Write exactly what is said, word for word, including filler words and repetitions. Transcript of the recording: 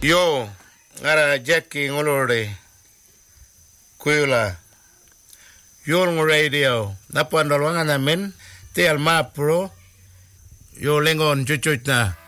Yo, ngara Jackie ngolore. Kuila. Yo ng radio. Napandolwangan namin. Te alma pro. Yo lengon chuchuch na.